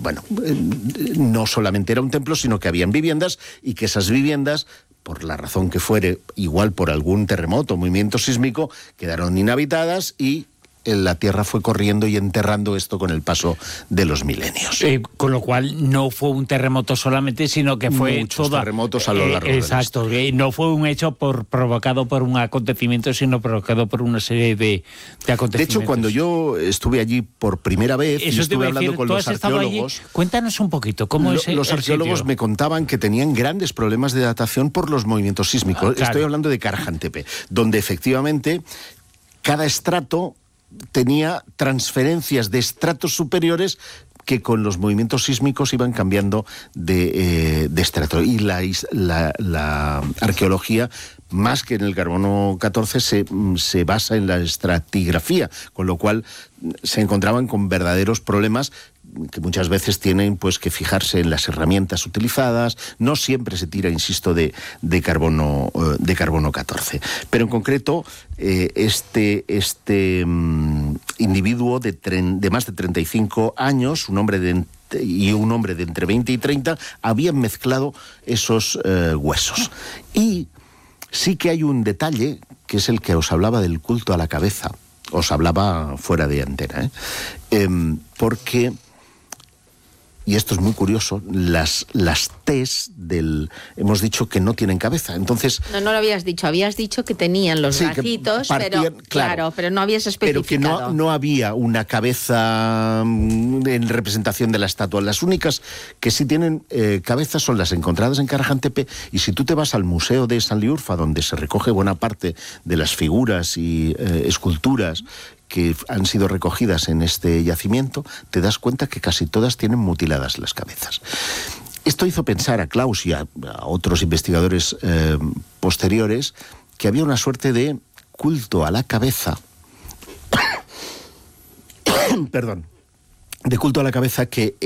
no solamente era un templo, sino que habían viviendas y que esas viviendas, por la razón que fuere, igual por algún terremoto, movimiento sísmico, quedaron inhabitadas y la tierra fue corriendo y enterrando esto con el paso de los milenios. Con lo cual no fue un terremoto solamente, sino que fue muchos terremotos a lo largo de la exacto, no fue un hecho provocado por un acontecimiento, sino provocado por una serie de acontecimientos. De hecho, cuando yo estuve allí por primera vez y estuve hablando con los arqueólogos... Cuéntanos un poquito, ¿cómo es los arqueólogos sitio? Me contaban que tenían grandes problemas de datación por los movimientos sísmicos. Claro. Estoy hablando de Karahan Tepe, donde efectivamente cada estrato tenía transferencias de estratos superiores que con los movimientos sísmicos iban cambiando de estrato. Y la arqueología, más que en el carbono 14, se basa en la estratigrafía, con lo cual se encontraban con verdaderos problemas que muchas veces tienen pues que fijarse en las herramientas utilizadas. No siempre se tira, insisto, de carbono 14. Pero en concreto, este individuo de más de 35 años, un hombre de entre 20 y 30, habían mezclado esos huesos. Y sí que hay un detalle, que es el que os hablaba del culto a la cabeza. Os hablaba fuera de antena, porque... Y esto es muy curioso, las T's hemos dicho que no tienen cabeza, entonces... No lo habías dicho que tenían los bracitos, pero no habías especificado. Pero que no había una cabeza en representación de la estatua. Las únicas que sí tienen cabeza son las encontradas en Karahan Tepe, y si tú te vas al Museo de Sanliurfa, donde se recoge buena parte de las figuras y esculturas que han sido recogidas en este yacimiento, te das cuenta que casi todas tienen mutiladas las cabezas. Esto hizo pensar a Klaus y a otros investigadores posteriores que había una suerte de culto a la cabeza, perdón, de culto a la cabeza que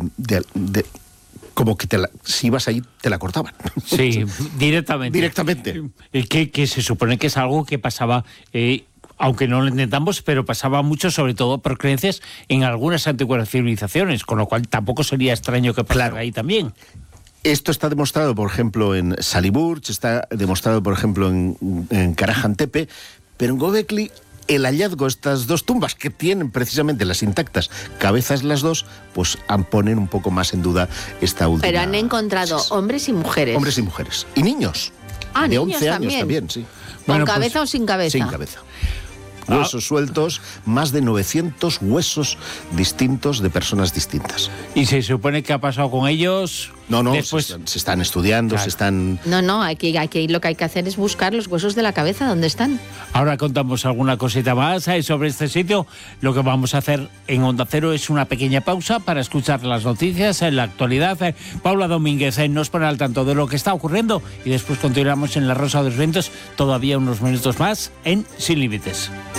como que si ibas ahí te la cortaban. Sí, directamente. Que se supone que es algo que pasaba... aunque no lo intentamos, pero pasaba mucho, sobre todo por creencias en algunas antiguas civilizaciones, con lo cual tampoco sería extraño que pasara ahí también. Esto está demostrado, por ejemplo, en Saliburch, está demostrado, por ejemplo, en Karahan Tepe, pero en Göbekli el hallazgo de estas dos tumbas, que tienen precisamente las intactas cabezas las dos, pues ponen un poco más en duda esta última. Pero han encontrado hombres y mujeres. Hombres y mujeres. Y niños. De niños 11 años también, sí. ¿Con cabeza o sin cabeza? Sin cabeza. Huesos sueltos, más de 900 huesos distintos de personas distintas. ¿Y se supone que ha pasado con ellos? No, después... se están estudiando, claro. se están... No, aquí lo que hay que hacer es buscar los huesos de la cabeza, ¿dónde están? Ahora contamos alguna cosita más sobre este sitio. Lo que vamos a hacer en Onda Cero es una pequeña pausa para escuchar las noticias en la actualidad. Paula Domínguez nos pone al tanto de lo que está ocurriendo y después continuamos en La Rosa de los Vientos todavía unos minutos más en Sin Límites.